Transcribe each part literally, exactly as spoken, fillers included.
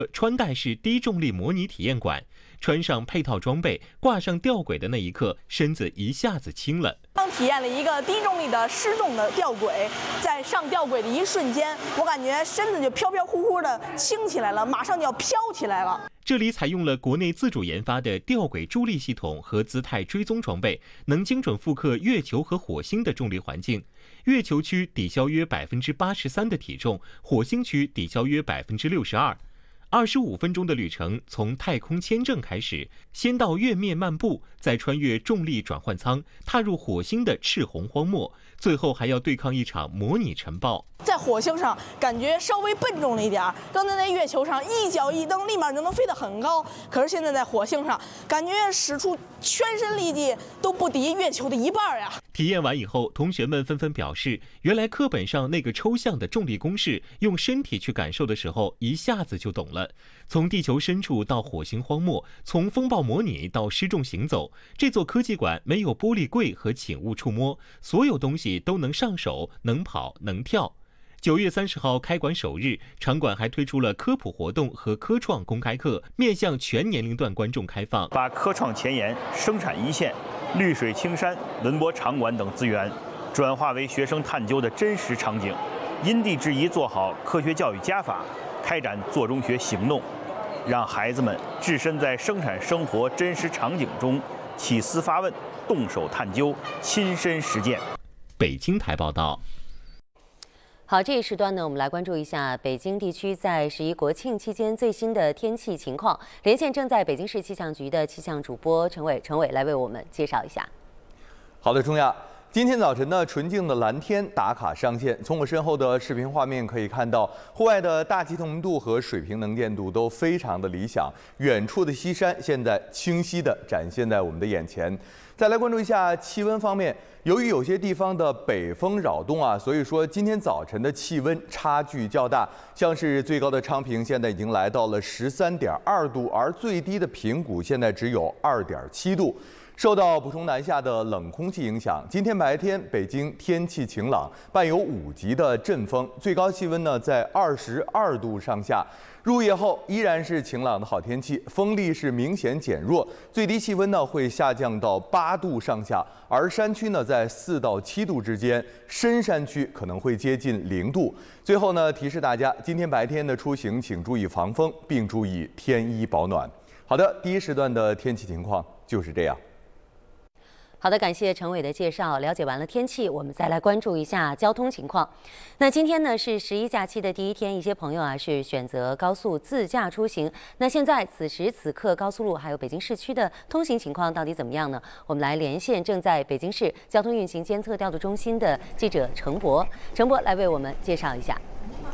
穿戴式低重力模拟体验馆，穿上配套装备，挂上吊轨的那一刻，身子一下子轻了。 刚体验了一个低重力的失重的吊轨，在上吊轨的一瞬间，我感觉身子就飘飘忽忽的轻起来了，马上就要飘起来了。 这里采用了国内自主研发的吊轨助力系统和姿态追踪装备，能精准复刻月球和火星的重力环境。月球区抵消约百分之八十三的体重，火星区抵消约百分之六十二。二十五分钟的旅程，从太空签证开始，先到月面漫步，再穿越重力转换舱，踏入火星的赤红荒漠，最后还要对抗一场模拟尘暴。 在火星上感觉稍微笨重了一点，刚才在月球上一脚一蹬，立马就能飞得很高。可是现在在火星上，感觉使出全身力气都不敌月球的一半呀！ 体验完以后，同学们纷纷表示，原来课本上那个抽象的重力公式，用身体去感受的时候，一下子就懂了。从地球深处到火星荒漠，从风暴模拟到失重行走，这座科技馆没有玻璃柜和请勿触摸，所有东西都能上手，能跑，能跳。九月三十号开馆首日，场馆还推出了科普活动和科创公开课，面向全年龄段观众开放。 把科创前沿、生产一线、绿水青山、文博场馆等资源，转化为学生探究的真实场景，因地制宜做好科学教育加法，开展做中学行动，让孩子们置身在生产生活真实场景中，起思发问，动手探究，亲身实践。 北京台报道。 好，这一时段呢，我们来关注一下北京地区在十一国庆期间最新的天气情况。连线正在北京市气象局的气象主播陈伟，陈伟来为我们介绍一下。 好的，钟亚，今天早晨呢，纯净的蓝天打卡上线。从我身后的视频画面可以看到，户外的大气透明度和水平能见度都非常的理想，远处的西山现在清晰地展现在我们的眼前。再来关注一下气温方面。由于有些地方的北风扰动啊，所以说今天早晨的气温差距较大。像是最高的昌平现在已经来到了十三点二度，而最低的平谷现在只有二点七度。受到补充南下的冷空气影响，今天白天北京天气晴朗，伴有五级的阵风，最高气温呢在二十二度上下。入夜后依然是晴朗的好天气，风力是明显减弱，最低气温呢会下降到八度上下，而山区呢在四到七度之间，深山区可能会接近零度。最后呢，提示大家，今天白天的出行请注意防风，并注意添衣保暖。好的，第一时段的天气情况就是这样。 好的，感谢陈伟的介绍。了解完了天气，我们再来关注一下交通情况。那今天呢是十一假期的第一天，一些朋友啊是选择高速自驾出行。那现在此时此刻高速路还有北京市区的通行情况到底怎么样呢？我们来连线正在北京市交通运行监测调度中心的记者程博，程博来为我们介绍一下。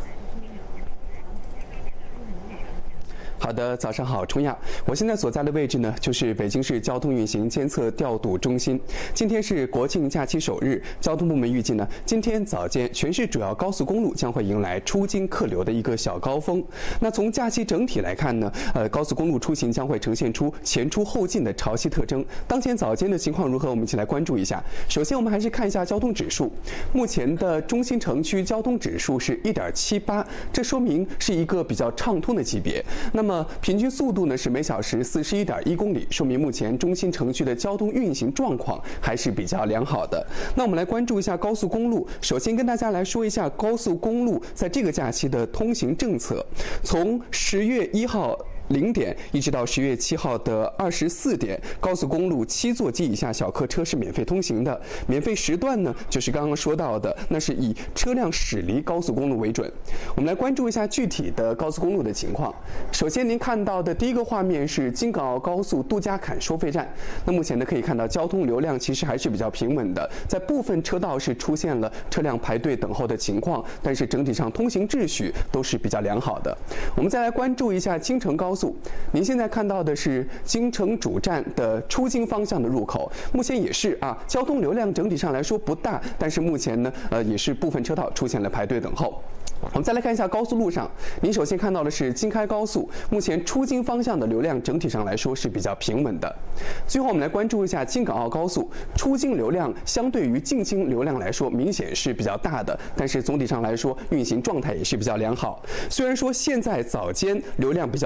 好的，早上好，冲亚。我现在所在的位置呢，就是北京市交通运行监测调度中心。今天是国庆假期首日，交通部门预计呢，今天早间全市主要高速公路将会迎来出京客流的一个小高峰。那从假期整体来看呢，呃，高速公路出行将会呈现出前出后进的潮汐特征。当前早间的情况如何？我们一起来关注一下。首先，我们还是看一下交通指数。目前的中心城区交通指数是 一点七八，这说明是一个比较畅通的级别。那么平均速度呢是每小时四十一点一公里，说明目前中心城区的交通运行状况还是比较良好的。那我们来关注一下高速公路，首先跟大家来说一下高速公路在这个假期的通行政策。从十月一号零点一直到十月七号的二十四点，高速公路七座及以下小客车是免费通行的。免费时段呢，就是刚刚说到的，那是以车辆驶离高速公路为准。我们来关注一下具体的高速公路的情况。首先，您看到的第一个画面是京港澳高速杜家坎收费站。那目前呢，可以看到交通流量其实还是比较平稳的，在部分车道是出现了车辆排队等候的情况，但是整体上通行秩序都是比较良好的。我们再来关注一下京承高速。您现在看到的是京承主站的出京方向的入口，目前也是啊，交通流量整体上来说不大，但是目前呢，呃，也是部分车道出现了排队等候。 我们再来看一下高速路上，您首先看到的是京开高速，目前出京方向的流量整体上来说是比较平稳的。最后我们来关注一下京港澳高速，出京流量相对于进京流量来说明显是比较大的，但是总体上来说运行状态也是比较良好。虽然说现在早间流量比较